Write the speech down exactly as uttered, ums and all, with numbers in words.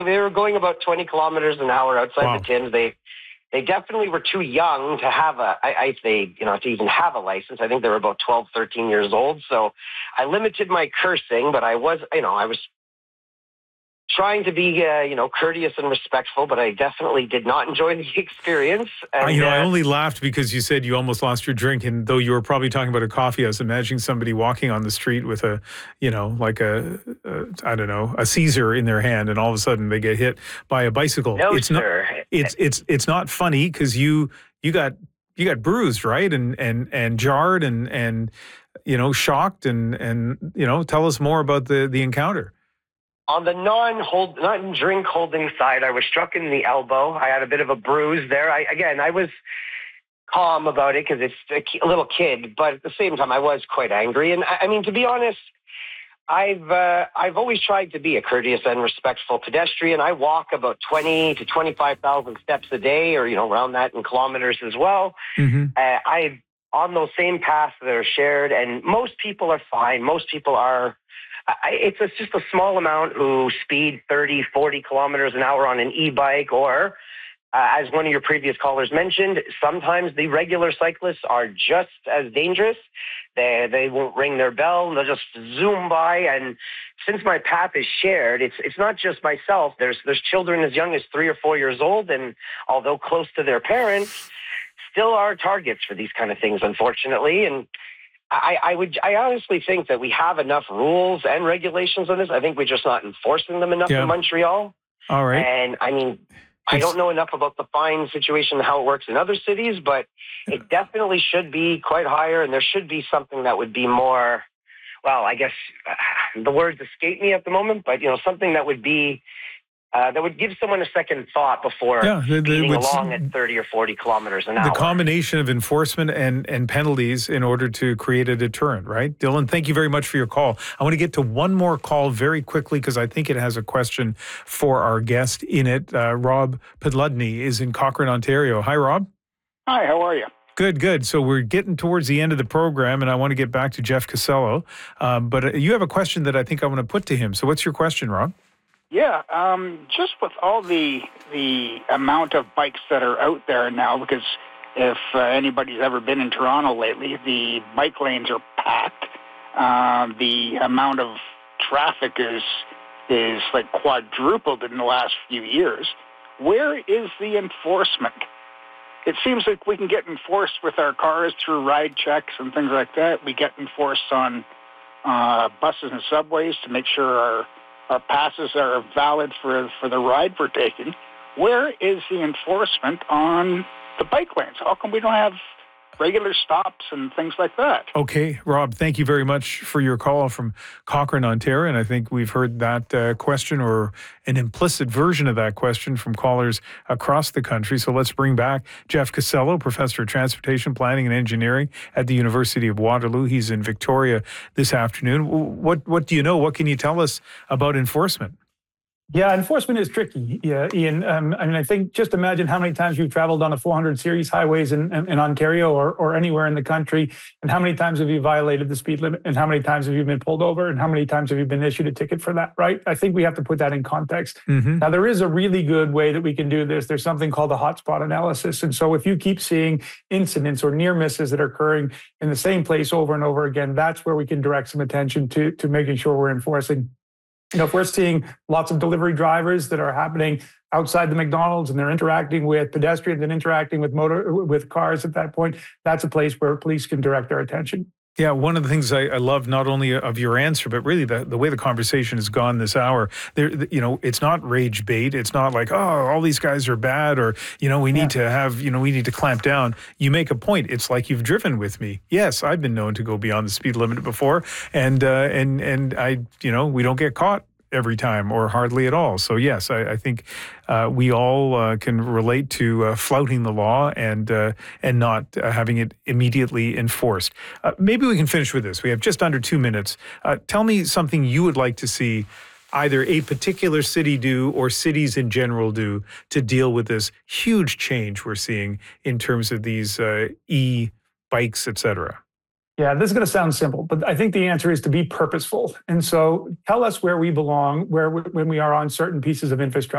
They were going about twenty kilometers an hour outside Wow. the Tims. They they definitely were too young to have a, I, I they, you know, to even have a license. I think they were about twelve, thirteen years old. So I limited my cursing, but I was, you know, I was trying to be, uh, you know, courteous and respectful, but I definitely did not enjoy the experience. And, I, you know, uh, I only laughed because you said you almost lost your drink, and though you were probably talking about a coffee, I was imagining somebody walking on the street with a, you know, like a, a I don't know, a Caesar in their hand, and all of a sudden they get hit by a bicycle. no, it's sir. not. It's it's it's not funny because you you got you got bruised, right, and and and jarred and and you know shocked and and you know tell us more about the the encounter. On the non-hold, non-drink holding side, I was struck in the elbow. I had a bit of a bruise there. I, again, I was calm about it because it's a, ki- a little kid, but at the same time, I was quite angry. And I, I mean, to be honest, I've uh, I've always tried to be a courteous and respectful pedestrian. I walk about twenty to twenty-five thousand steps a day, or you know, around that in kilometers as well. Mm-hmm. Uh, I on those same paths that are shared, and most people are fine. Most people are. I, it's a, just a small amount who speed thirty, forty kilometers an hour on an e-bike, or uh, as one of your previous callers mentioned, sometimes the regular cyclists are just as dangerous. They they won't ring their bell; they'll just zoom by. And since my path is shared, it's it's not just myself. There's there's children as young as three or four years old, and although close to their parents, still are targets for these kind of things, unfortunately. And I, I would, I honestly think that we have enough rules and regulations on this. I think we're just not enforcing them enough Yeah. in Montreal. All right. And I mean, I It's- don't know enough about the fine situation and how it works in other cities, but it definitely should be quite higher. And there should be something that would be more, well, I guess uh, the words escape me at the moment, but you know, something that would be, Uh, that would give someone a second thought before Yeah, the- the- speeding would- along at thirty or forty kilometers an hour. The combination of enforcement and, and penalties in order to create a deterrent, right? Dylan, thank you very much for your call. I want to get to one more call very quickly because I think it has a question for our guest in it. Uh, Rob Podludny is in Cochrane, Ontario. Hi, Rob. Hi, how are you? Good, good. So we're getting towards the end of the program, and I want to get back to Jeff Casello. Um, but uh, you have a question that I think I want to put to him. So what's your question, Rob? Yeah, um, just with all the the amount of bikes that are out there now, because if uh, anybody's ever been in Toronto lately, the bike lanes are packed. Uh, the amount of traffic is is like quadrupled in the last few years. Where is the enforcement? It seems like we can get enforced with our cars through ride checks and things like that. We get enforced on uh, buses and subways to make sure our Our passes are valid for for the ride we're taking. Where is the enforcement on the bike lanes? How come we don't have regular stops and things like that? Okay, Rob, thank you very much for your call from Cochrane, Ontario. And I think we've heard that uh, question or an implicit version of that question from callers across the country. So let's bring back Jeff Casello, Professor of Transportation Planning and Engineering at the University of Waterloo. He's in Victoria this afternoon. What, what do you know? What can you tell us about enforcement? Yeah, enforcement is tricky, yeah, Ian. Um, I mean, I think just imagine how many times you've traveled on a four hundred series highways in, in, in Ontario or, or anywhere in the country, and how many times have you violated the speed limit, and how many times have you been pulled over, and how many times have you been issued a ticket for that, right? I think we have to put that in context. Mm-hmm. Now, there is a really good way that we can do this. There's something called the hotspot analysis. And so if you keep seeing incidents or near misses that are occurring in the same place over and over again, that's where we can direct some attention to, to making sure we're enforcing. You know, if we're seeing lots of delivery drivers that are happening outside the McDonald's and they're interacting with pedestrians and interacting with motor with cars at that point, that's a place where police can direct their attention. Yeah, one of the things I, I love not only of your answer, but really the, the way the conversation has gone this hour. There, you know, it's not rage bait. It's not like, oh, all these guys are bad, or you know, we need yeah. to have, you know, we need to clamp down. You make a point. It's like you've driven with me. Yes, I've been known to go beyond the speed limit before, and uh, and and I, you know, we don't get caught every time or hardly at all. So yes, I, I think uh, we all uh, can relate to uh, flouting the law and uh, and not uh, having it immediately enforced. Uh, maybe we can finish with this. We have just under two minutes. Uh, tell me something you would like to see either a particular city do or cities in general do to deal with this huge change we're seeing in terms of these uh, e-bikes, et cetera. Yeah, this is going to sound simple, but I think the answer is to be purposeful. And so tell us where we belong, where we, when we are on certain pieces of infrastructure.